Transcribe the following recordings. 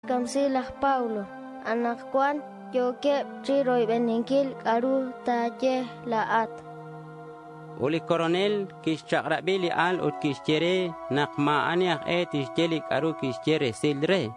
Kamsilah Paulo, anak Juan, yoke chiroy beninkil aru taye laat. Uli coronel kishchakrabili al ut kishchere nakmaaniak tisjelik aru kishchere sildre.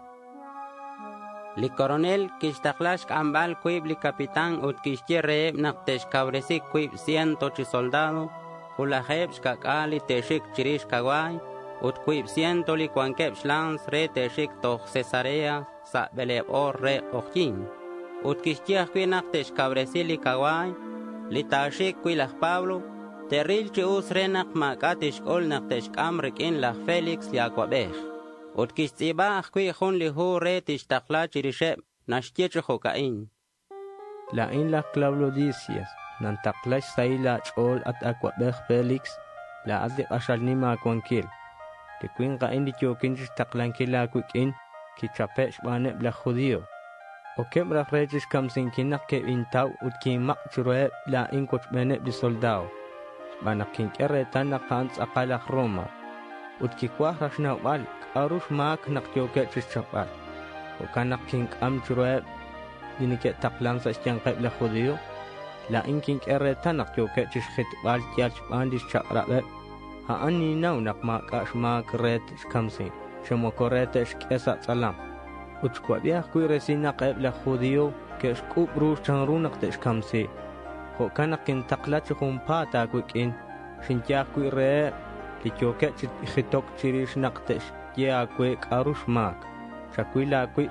Li coronel kishtaklash ambal kuib li capitán ut kishchere naktesh kabresik kuib 108 soldado ulaheb shkakali teshik chirish kawai ut kuib 100 li kwankeb shlans re teshik toch Cesarea sa beleb or re ojin. Ut kishchiach kui naktesh kabresili kawai li tashik kuilah Pablo terril chius renak makatish ol naktesh kamrikin lah Felix li akwabech. Ut kishtzibach kui jun li hu re tishtakla chirisheb nashtiech jokain. La in la Claudicias nantaklash saila chol at akwabech Felix la adik ashalnima kwankil. Li kuin kain li chokin taklanki kwikin ki chapech baneb la judío. O kem rachrechish kamsin kinak ke intaw ut kimak chureb la in koch beneb li soldado. Banakin keretan na kants akalak Roma. Ut kikwah rashna wal arush mak nakyoke chichapal. O kanak king am chureb diniket taklang sa isyang keb la judío. La in king keretan nakyoke chishit wal tialch bandis chakrabeb. Haan ninaw nakmakash mak retish kamsin. Shamokoretish kesat salam. Utskwabiach kui resina keb la judío que shkup brush chanrunak tesh kamsi. Ho kanak kin taklach humpata kwikin shintiach kui re li choke chit hitok chirish naktesh ya kwe karush mak. Shakwila kui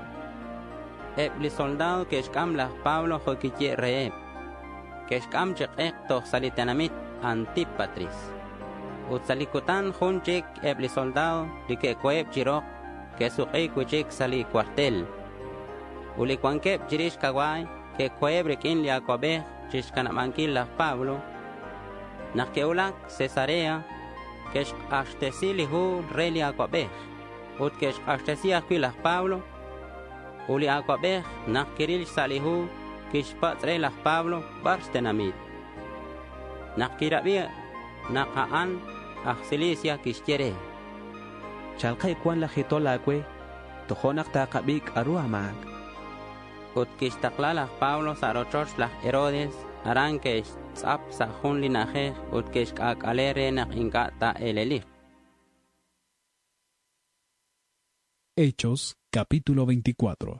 Li soldado que shkam la Pablo jokiche re que shkam chek toch salitanamit Antipatris. Utsalikutan junchik li soldado li que kweb chirok que suqi kuchik sali cuartel. Uli kwankeb chirish kawai que kuebrekin li akobej chishkanamankil la Pablo. Nakkeulak Cesarea que ashtesi li hu re li akobej. Ut que ashtesi akwi la Pablo. Uli akobej nakkiril sali hu kishpatre la Pablo barstenamit. Nakkirabia nakaan axilisia kishchere. Chalkay kwan la hitola kwe, tohonak takabik aruamak. Ut kishtaklala Pablo sarochoch la Herodes, arankesh tzap sa hun linajej, ut kishkak alere nak inkata elelik. Hechos, capítulo 24.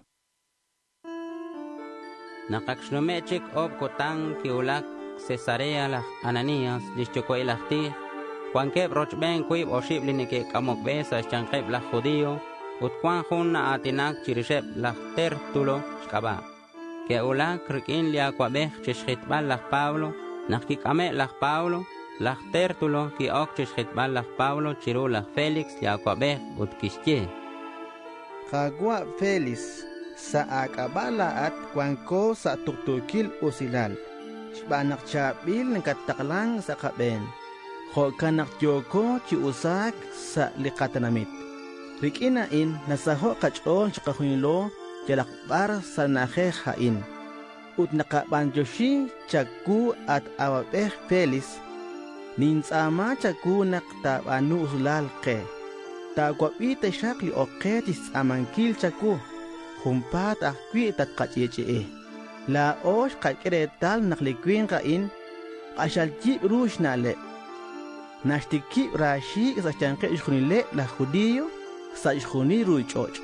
Nakakshnomechik ob kotang kiulak Cesarea la Ananías, lishchokoilachti, Juankeb rochben kuib oshib linike kamokbesa chankeb la judío, ut kwan hun na atinak chirisheb la Tertulo shkaba. Que ulak rikin li akwabej chishitbal la Pablo, nakikame la Pablo, la Tertulo ki ok chishitbal la Pablo chiru la Felix li akwabej ut kishye. Kagwa Felix sa akabala at kwanko sa tuktukil usilal. Shbanak chabil nakataklang sa kaben. Ho kanak yoko chi usak sa likatanamit. Rikinain nasaho kachon chakahunilo jalakbar sa nakehain. Ut nakabanjoshi chaku at awapeh Felix. Ninsama chaku naktabanu usulal ke. Tagwapita siyak li oketis amangkil chaku. Humpat akwi tat kachieche. La osh kakiretal naklikwin kain. Ashalji rush na le. Nashtiki rashi sa chanke ishkunile la judío sa ishkuni ruichoch.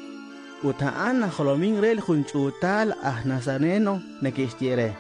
Utaan na holoming rel hunchutal nazareno nekishtiere.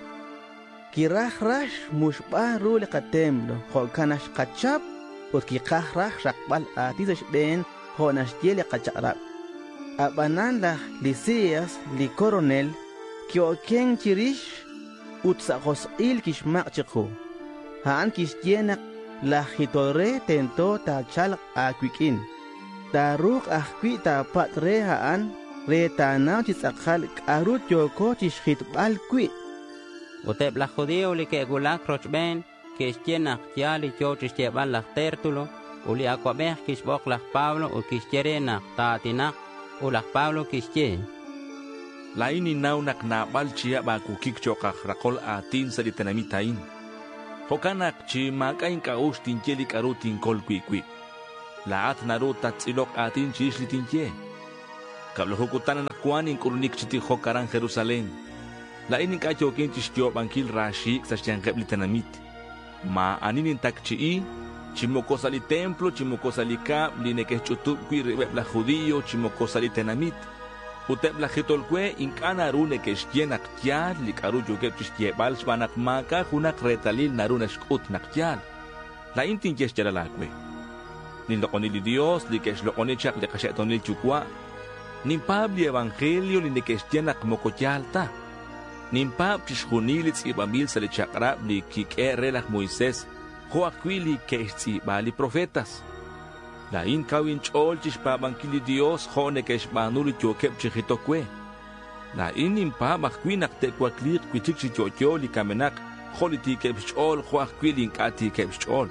Kirah rash mushba rule katemblo holkanash kachap ut kikah rash rakbal atisash ben honash yele kacharap. Abanan la Lisias li coronel kioken chirish ut sa il kishmak chiku. Haan kishtienak la hitore tento ta chalak akwikin. Taruk akwi ta patre haan re tanaw chisakal karut yoko chishitbal kwi. Uteb la judío li que gulak rochben kishtienak tiali yo chishtebal la Tertulo uli akwabej kishbok la Pablo u kishtire nak taatinak u la Pablo kishtye. La ini naw naknabal chia bakukik chokak rakol atin sa litanamitain. Hokanak chi makain kaush tinjeli karutin kol kwikwi. Laat narut tatsilok atin chishli tinje. Kablohukutana na kuan in kurunik chiti hokaran Jerusalén. La inin kacho kinchistyo bankil rashi sa siyangkep litanamit. Ma aninin takchi chimokosali templo, chimokosali kab, linekes chutub kui ribeb la judío, chimokosali tenamit. Uteb la jitolkwe inkana rune kestien aktial, likaru yukeb chistiebal shbanak maka, hunak retalil naruna shkut naktial. La intin yeschalalakwe. Nin lokonili Dios, likesh lokonichak lekashetonil chukwa. Nin pabli evangelio linekestien akmokotyalta. Nin pab chishunilitz ibamil sa lichakrab li kike relak Moisés, Joaquili keistibali profetas. La inkawin chol chishpabankili Dios jone keshbanuli chokep chihitokwe. La inimpa makwinak tekwaklik kwichik chichocho li kamenak joliti kepchol joaquili inkati kepchol.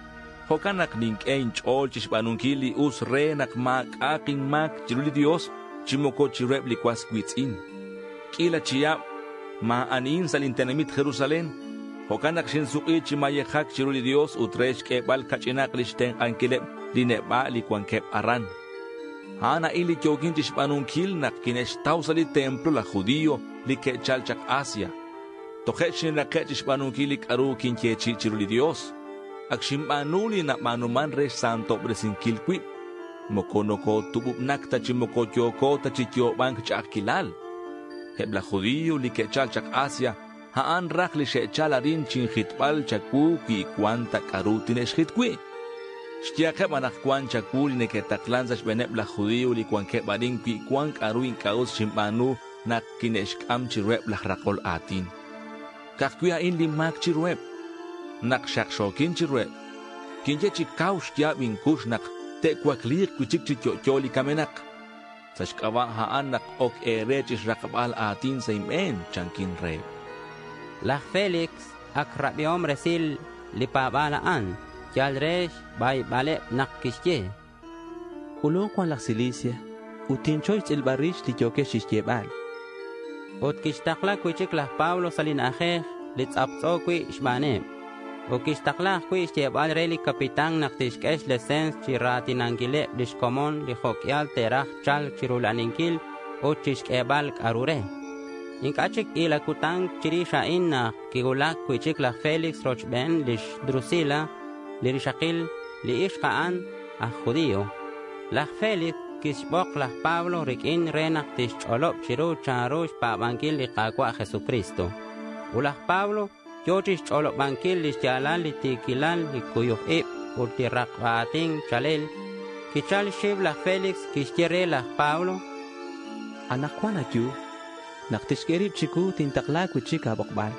Hokanak ninkein chol chishbanunkili us renak mak aking mak chiruli Dios chimoko chireb likwas kwitzin. Kila chiyab ma anin salintenamit Jerusalén. Hokanak shinsuki chimayehak chiruli Dios utresh kebal kachinak lishten ankileb lineba likwankeb aran. Hana ili kyokin chishpanunkil nak kineshtaw sali templo la judío likechalchak Asia. Tokechin la kechishpanunkilik aru kinchechi chiruli Dios. Akshimbanuli na manuman resh santo bresinkilkwip. Mokonoko tububnak tachimoko kyoko tachikyo bank chakilal. Hebla judío likechalchak Asia. Haan rak li shechalarin chinjitbal chaku ki kwanta karutin eshjitkwi. Shtiakeb anakwan chaku li neketaklan sa shbeneb la judío li kwankebarin ki kwan karuin kaos shimbanu nak kineshkam chirweb la rakol atin. Kakkuya in limak chirweb. Nak shakshokin chirweb. Kinje chikaw shtiabin kush nak tekwaklik kuchik chichocho li kamenak. Sa shkawa haan nak ok erechis rakabal atin sa imen chankin reb. Lach Felix akrabiom resil lipabalaan, yalresh bay balep nakishye. Ulon kwan la Cilicia, utinchoy el barish li yoke shishyebal. Ut kishtakla kuchik la Pablo salinajeh litzapzokwi shbanem. O kishtakla kwi shyebal reli kapitang naktishkesh lesens chiratinangile lishkomon lijokyal terach chal chirulaninkil o chishkebal karure. Inkachik ila kutang chirisha inna kigulak kuichik la Felix Rochben lish Drusila lirishakil li ishkaan a judío. La Felix kishbok la Pablo rikin renak tischolop chiru charush pa bankil li kakwa Jesucristo. Ulah Pablo yochish cholop bankil li shalal li tikilal li kuyuh ip urtirakwating chalel. Kichal shib la Felix kishtire la Pablo. Anakwan akyu. Naktishkerib chiku tintakla kuchika bokbal.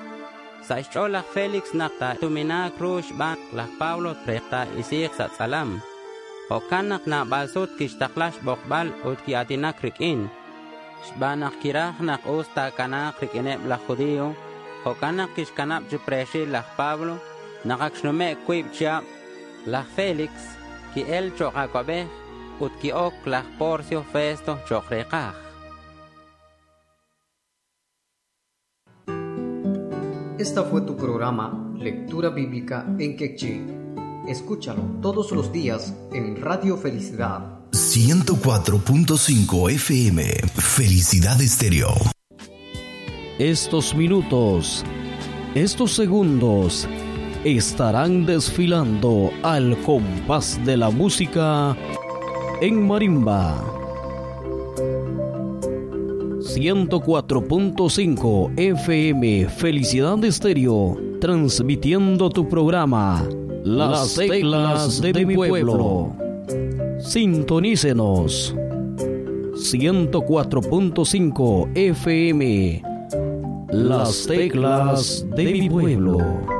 Sa ischolak Felix nakta tumina krush bak lak Pablo trekta isik sa salam. Hokanak na balsut kishtaklash bokbal ut ki atinak rikin. Shbanak kirah nak usta kanak rikineb la judío. Hokanak kishkanap chupreshi lak Pablo. Nakakshnume kwib chiab lak Felix ki el chokakobeh ut ki ok lak Porcio Festo chokrekah. Esta fue tu programa Lectura Bíblica en Quechí. Escúchalo todos los días en Radio Felicidad. 104.5 FM Felicidad Estéreo. Estos minutos, estos segundos estarán desfilando al compás de la música en marimba. 104.5 FM Felicidad Estéreo, transmitiendo tu programa Las Teclas de mi Pueblo. Sintonícenos. 104.5 FM Las Teclas de mi Pueblo.